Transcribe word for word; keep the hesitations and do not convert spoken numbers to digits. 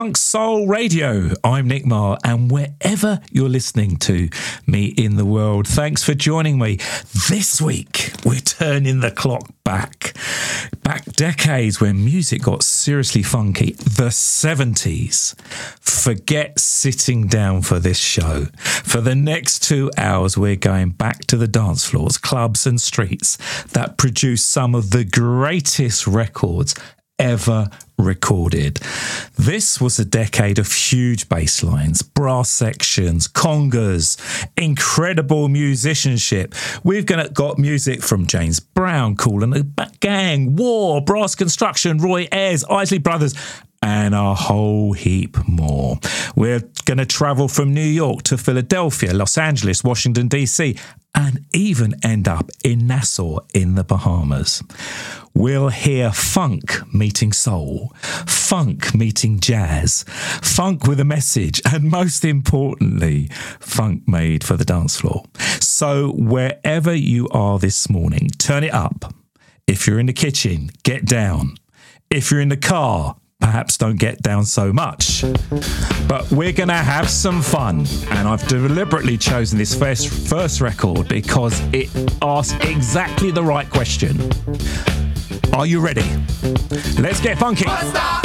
Funk Soul Radio. I'm Nick Marr, and wherever you're listening to me in the world, thanks for joining me. This week, we're turning the clock back. Back decades when music got seriously funky. The seventies. Forget sitting down for this show. For the next two hours, we're going back to the dance floors, clubs and streets that produced some of the greatest records ever recorded. This was a decade of huge bass lines, brass sections, congas, incredible musicianship. We've got music from James Brown, Kool and the Gang, War, Brass Construction, Roy Ayers, Isley Brothers, and a whole heap more. We're going to travel from New York to Philadelphia, Los Angeles, Washington, D C, and even end up in Nassau in the Bahamas. We'll hear funk meeting soul, funk meeting jazz, funk with a message, and most importantly, funk made for the dance floor. So wherever you are this morning, turn it up. If you're in the kitchen, get down. If you're in the car, perhaps don't get down so much. But we're going to have some fun. And I've deliberately chosen this first, first record because it asks exactly the right question. Are you ready? Let's get funky.